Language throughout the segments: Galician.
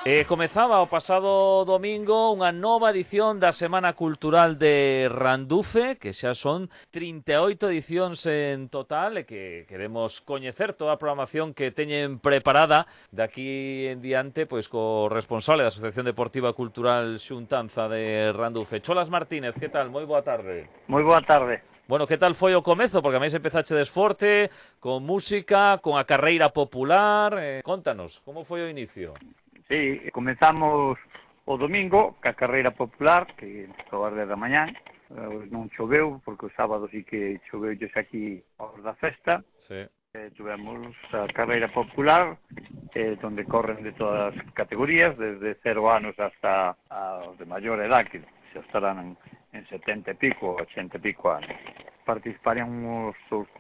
Comezaba o pasado domingo unha nova edición da Semana Cultural de Randufe, que xa son 38 edicións en total e que queremos coñecer toda a programación que teñen preparada de aquí en diante, pois co responsable da Asociación Deportiva Cultural Xuntanza de Randufe. Cholas Martínez, que tal? Moi boa tarde. Moi boa tarde. Bueno, que tal foi o comezo? Porque a máis empezache forte, con música, con a carreira popular. Contanos, como foi o inicio? Sí, comenzamos o domingo ca carreira popular, que empezou ás 10 da mañán. Non choveu, porque o sábado sí que choveu aquí aos da festa. Sí. Tivemos a carreira popular, donde corren de todas as categorías, desde 0 anos hasta os de maior edad, que xa estarán en 70 e pico, 80 e pico anos. Participarían uns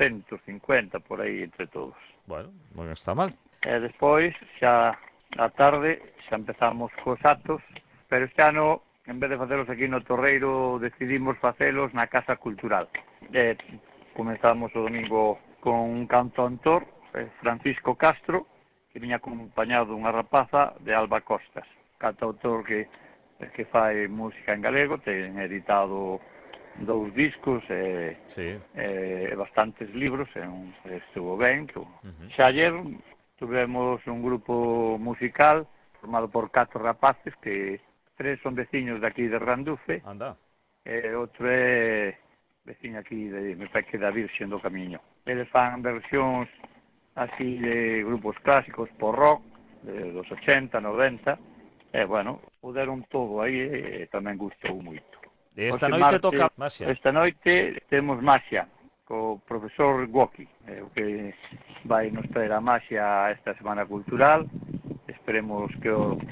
250 por aí entre todos. Bueno, non está mal. E despois, xa a tarde, xa empezamos cos actos, pero este ano, en vez de facelos aquí no Torreiro, decidimos facelos na Casa Cultural. Comenzamos o domingo con un cantautor, Francisco Castro, que viña acompañado dunha rapaza de Alba Costas, cantautor que fai música en galego, ten editado 2 discos e bastantes libros, estuvo ben. Xa ayer tuvemos un grupo musical formado por 4 rapaces, que 3 son veciños de aquí de Randufe. Anda. E outro é veciño aquí me parece da Virxen do Camiño. Eles fan versións así de grupos clásicos por rock, dos 80, 90, e bueno, o deron todo aí e tamén gustou moito. Esta noite toca Maxia. Esta noite temos Maxia, co profesor Guoki, o que vai nos traer a Maxia esta Semana Cultural. Esperemos que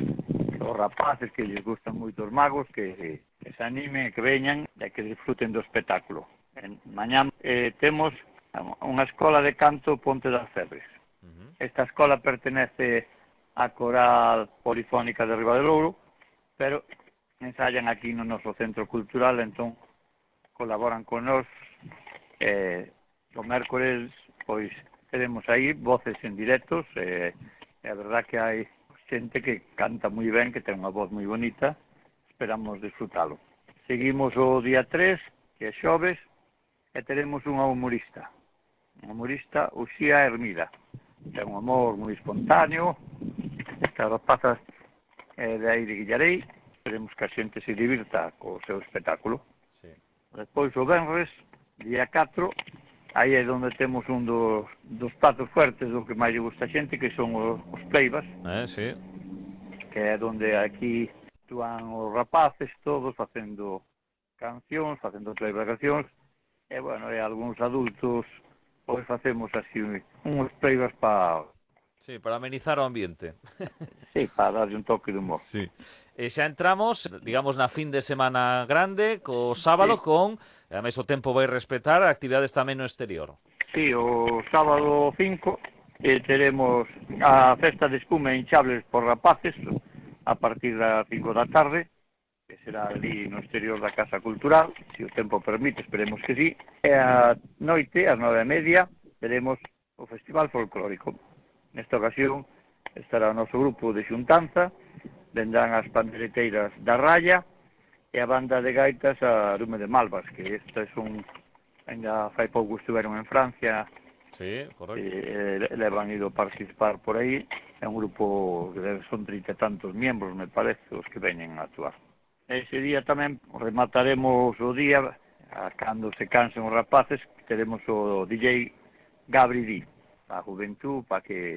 os rapaces que lles gustan moito os magos, que se animen, que veñan e que disfruten do espectáculo. Mañá temos unha escola de canto Ponte das Febres. Esta escola pertenece á Coral Polifónica de Ribadelouro, pero ensayan aquí no noso centro cultural, entón colaboran con nós. O mércores, pois, teremos aí voces en directos, e a verdad que hai xente que canta moi ben, que ten unha voz moi bonita, esperamos disfrutalo. Seguimos o día 3, que é xoves, e teremos unha humorista, Uxía Hermida. Ten un humor moi espontáneo, estas rapazas de aí de Guillarei, esperemos que a xente se divirta co seu espectáculo. Sí. Despois o venres, día 4, aí é onde temos un dos platos fuertes do que máis lle gusta a xente, que son os pleibas. Sí. Que é onde aquí actúan os rapaces todos facendo cancións, facendo playback, e bueno, e algúns adultos pois facemos así uns pleibas para... Sí, para amenizar o ambiente. Sí, para darlle un toque de humor. Sí. E xa entramos, digamos, na fin de semana grande, co sábado, sí, con, a mesmo tempo vai respetar, actividades tamén no exterior. Sí, o sábado 5 teremos a festa de espuma hinchables por rapaces a partir das 5 da tarde, que será ali no exterior da Casa Cultural, se o tempo permite, esperemos que sí. E a noite, ás 9:30, teremos o Festival Folclórico. Nesta ocasión estará o noso grupo de xuntanza, vendrán as pandereteiras da Raya e a banda de gaitas a Lume de Malvas, que estas son, ainda fai pouco estiveron en Francia. Sí, correcto. Le van ido a participar por aí. É un grupo que son 30 e tantos miembros, me parece, os que veñen a actuar. Ese día tamén remataremos o día, cando se cansen os rapaces, teremos o DJ Gabri Di, a juventud, para que